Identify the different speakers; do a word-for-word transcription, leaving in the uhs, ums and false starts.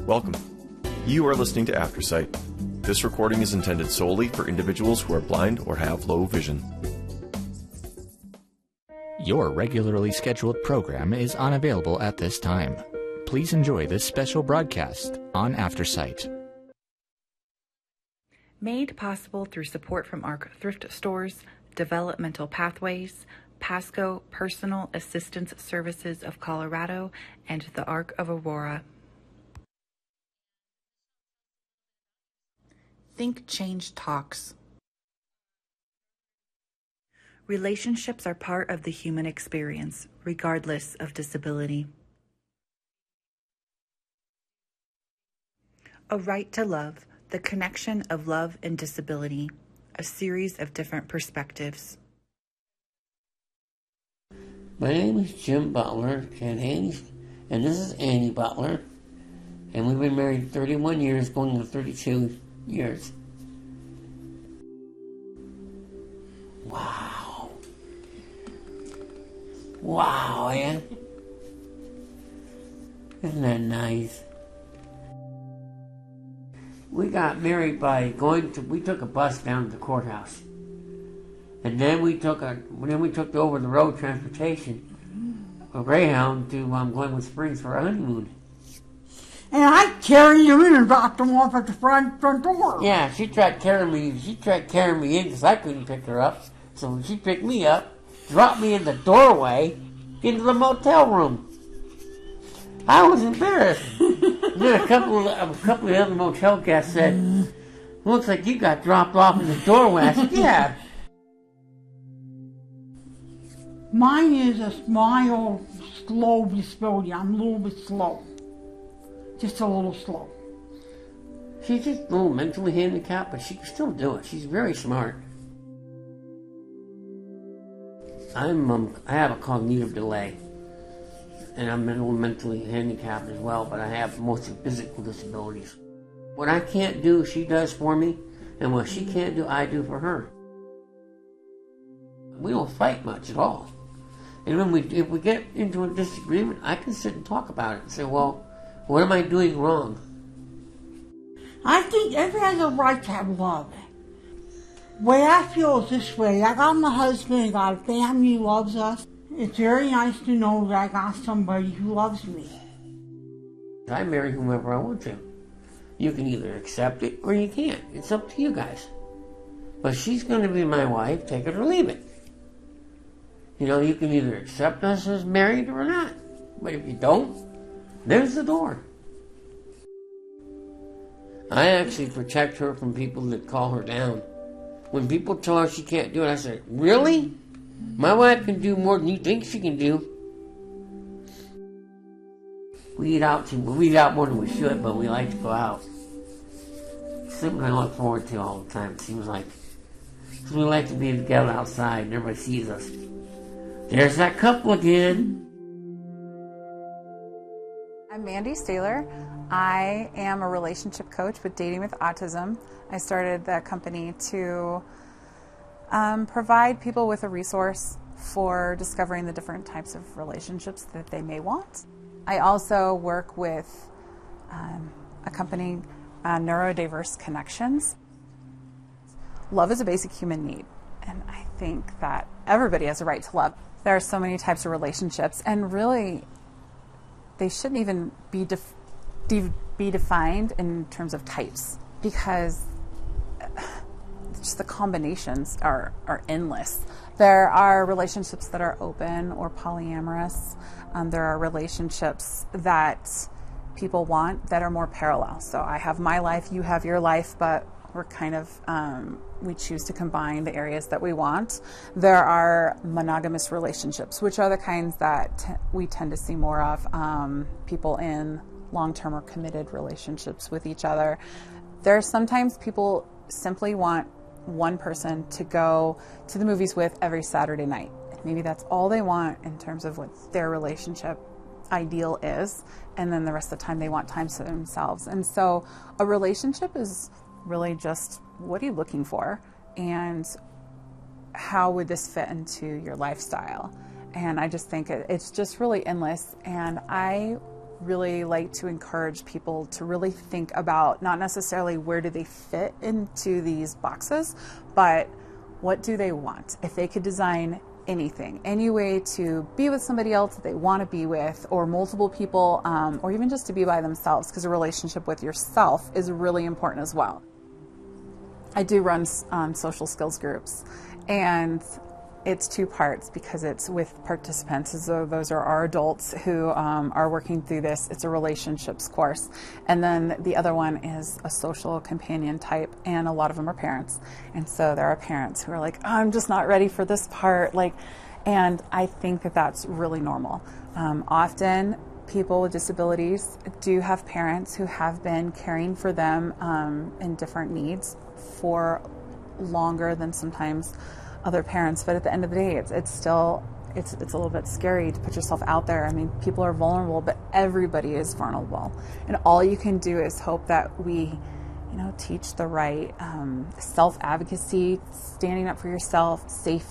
Speaker 1: Welcome. You are listening to Aftersight. This recording is intended solely for individuals who are blind or have low vision.
Speaker 2: Your regularly scheduled program is unavailable at this time. Please enjoy this special broadcast on Aftersight.
Speaker 3: Made possible through support from ARC Thrift Stores, Developmental Pathways, Pasco Personal Assistance Services of Colorado, and the Arc of Aurora. Think Change Talks. Relationships are part of the human experience, regardless of disability. A Right to Love, the connection of love and disability, a series of different perspectives.
Speaker 4: My name is Jim Butler, and Annie, and this is Annie Butler, and we've been married thirty-one years, going to thirty-two years. Wow. Wow, yeah? Isn't that nice? We got married by going to, we took a bus down to the courthouse. And then we took a, then we took over the road transportation, a Greyhound, to um, Glenwood Springs for a honeymoon.
Speaker 5: And I carried you in and dropped them off at the front front door.
Speaker 4: Yeah, she tried carrying me. She tried carrying me in because I couldn't pick her up. So she picked me up, dropped me in the doorway into the motel room. I was embarrassed. Then a couple of a couple of other motel guests said, "Looks like you got dropped off in the doorway." I said, "Yeah."
Speaker 5: Mine is a mild, slow disability. I'm a little bit slow. Just a little slow.
Speaker 4: She's just a little mentally handicapped, but she can still do it. She's very smart. I'm um, I have a cognitive delay, and I'm a little mentally handicapped as well, but I have mostly physical disabilities. What I can't do, she does for me, and what she can't do, I do for her. We don't fight much at all. And when we, if we get into a disagreement, I can sit and talk about it and say, well, what am I doing wrong?
Speaker 5: I think everyone has a right to have love. The way I feel is this way. I got my husband, I got a family who loves us. It's very nice to know that I got somebody who loves me.
Speaker 4: I marry whomever I want to. You can either accept it or you can't. It's up to you guys. But she's going to be my wife, take it or leave it. You know, you can either accept us as married or not. But if you don't, there's the door. I actually protect her from people that call her down. When people tell her she can't do it, I say, really? My wife can do more than you think she can do. We eat out too, we eat out more than we should, but we like to go out. It's something I look forward to all the time, it seems like. Because we like to be together outside and everybody sees us. There's that couple again.
Speaker 6: I'm Mandy Staler. I am a relationship coach with Dating with Autism. I started the company to um, provide people with a resource for discovering the different types of relationships that they may want. I also work with um, a company, uh, Neurodiverse Connections. Love is a basic human need, and I think that everybody has a right to love. There are so many types of relationships, and really, they shouldn't even be def- de- be defined in terms of types, because just the combinations are, are endless. There are relationships that are open or polyamorous. Um, there are relationships that people want that are more parallel. So I have my life, you have your life, but we're kind of, um, we choose to combine the areas that we want. There are monogamous relationships, which are the kinds that t- we tend to see more of, um, people in long-term or committed relationships with each other. There are sometimes people simply want one person to go to the movies with every Saturday night. Maybe that's all they want in terms of what their relationship ideal is, and then the rest of the time they want time to themselves. And so a relationship is really just, what are you looking for, and how would this fit into your lifestyle? And I just think it, it's just really endless. And I really like to encourage people to really think about not necessarily where do they fit into these boxes, but what do they want? If they could design anything, any way to be with somebody else that they want to be with, or multiple people, um, or even just to be by themselves, because a relationship with yourself is really important as well. I do run um, social skills groups, and it's two parts because it's with participants. So those are our adults who um, are working through this. It's a relationships course. And then the other one is a social companion type, and a lot of them are parents. And so there are parents who are like, oh, I'm just not ready for this part. Like, and I think that that's really normal. Um, often people with disabilities do have parents who have been caring for them um, in different needs for longer than sometimes other parents, but at the end of the day, it's it's still it's it's a little bit scary to put yourself out there. I mean, people are vulnerable, but everybody is vulnerable, and all you can do is hope that we, you know, teach the right um, self-advocacy, standing up for yourself, safe